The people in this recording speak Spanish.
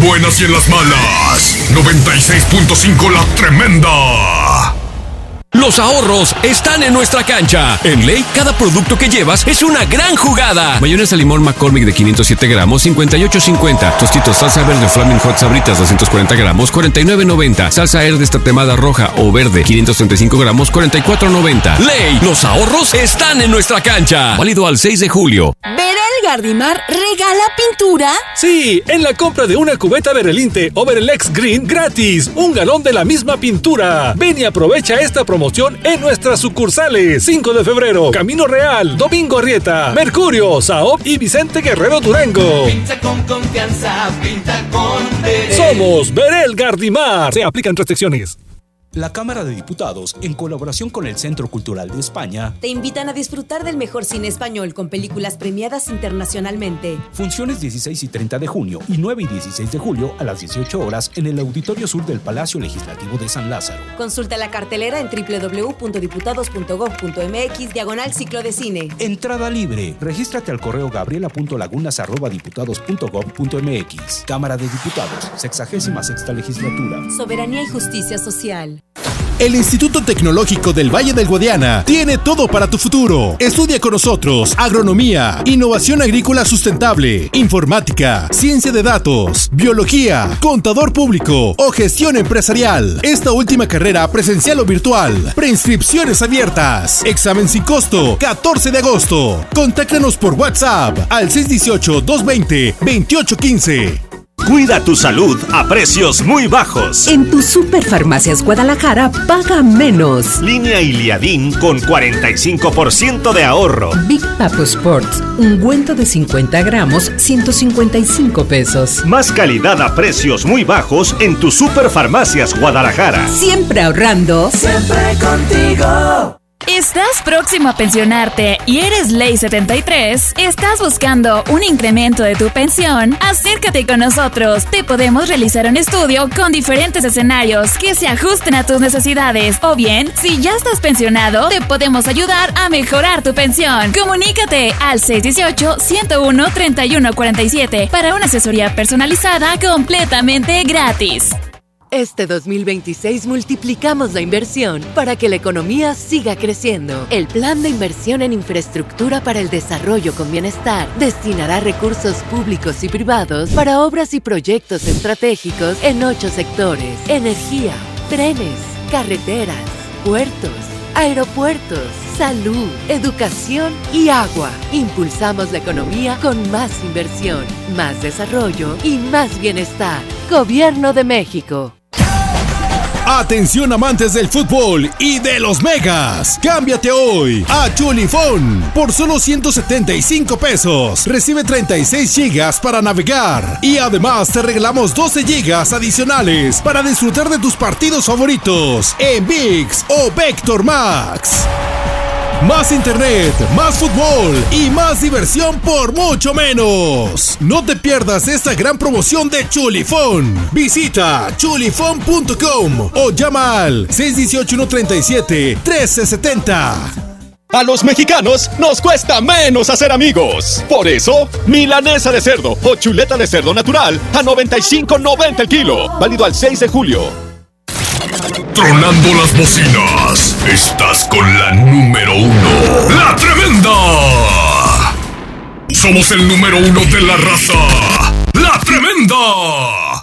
buenas y en las malas. 96.5 La Tremenda. Los ahorros están en nuestra cancha. En Ley, cada producto que llevas es una gran jugada. Mayonesa limón McCormick de 507 gramos, 58.50. Tostitos salsa verde Flaming Hot Sabritas, 240 gramos, 49.90. Salsa Herde tatemada roja o verde, 535 gramos, 44.90. Ley, los ahorros están en nuestra cancha. Válido al 6 de julio. ¿Berel Gardimar regala pintura? Sí, en la compra de una cubeta Berelinte o Berelex Green, gratis. Un galón de la misma pintura. Ven y aprovecha esta promoción en nuestras sucursales. 5 de febrero, Camino Real, Domingo Arrieta, Mercurio, Saob y Vicente Guerrero Durango. Pinta con confianza, pinta con Berel. Somos Berel Gardimar. Se aplican restricciones. La Cámara de Diputados, en colaboración con el Centro Cultural de España, te invitan a disfrutar del mejor cine español con películas premiadas internacionalmente. Funciones 16 y 30 de junio y 9 y 16 de julio a las 18 horas en el Auditorio Sur del Palacio Legislativo de San Lázaro. Consulta la cartelera en www.diputados.gov.mx/ciclo de cine. Entrada libre. Regístrate al correo gabriela.lagunas@diputados.gov.mx. Cámara de Diputados, 66ª Legislatura. Soberanía y justicia social. El Instituto Tecnológico del Valle del Guadiana tiene todo para tu futuro. Estudia con nosotros agronomía, innovación agrícola sustentable, informática, ciencia de datos, biología, contador público o gestión empresarial. Esta última carrera presencial o virtual. Preinscripciones abiertas. Examen sin costo, 14 de agosto. Contáctanos por WhatsApp al 618-220-2815. Cuida tu salud a precios muy bajos. En tu Superfarmacias Guadalajara paga menos. Línea Iliadin con 45% de ahorro. Big Papo Sports, ungüento de 50 gramos, 155 pesos. Más calidad a precios muy bajos en tu Superfarmacias Guadalajara. Siempre ahorrando. Siempre contigo. ¿Estás próximo a pensionarte y eres Ley 73? ¿Estás buscando un incremento de tu pensión? Acércate con nosotros. Te podemos realizar un estudio con diferentes escenarios que se ajusten a tus necesidades. O bien, si ya estás pensionado, te podemos ayudar a mejorar tu pensión. Comunícate al 618-101-3147 para una asesoría personalizada completamente gratis. Este 2026 multiplicamos la inversión para que la economía siga creciendo. El Plan de Inversión en Infraestructura para el Desarrollo con Bienestar destinará recursos públicos y privados para obras y proyectos estratégicos en 8 sectores: energía, trenes, carreteras, puertos, aeropuertos, salud, educación y agua. Impulsamos la economía con más inversión, más desarrollo y más bienestar. Gobierno de México. Atención amantes del fútbol y de los megas. Cámbiate hoy a Chulifón por solo 175 pesos. Recibe 36 gigas para navegar y además te regalamos 12 gigas adicionales para disfrutar de tus partidos favoritos en ViX o Vector Max. Más internet, más fútbol y más diversión por mucho menos. No te pierdas esta gran promoción de Chulifón. Visita chulifón.com o llama al 618-137-1370. A los mexicanos nos cuesta menos hacer amigos. Por eso, milanesa de cerdo o chuleta de cerdo natural a $95.90 el kilo. Válido al 6 de julio. Tronando las bocinas. Estás con la número 1. ¡La Tremenda! Somos el número 1 de la raza. ¡La Tremenda!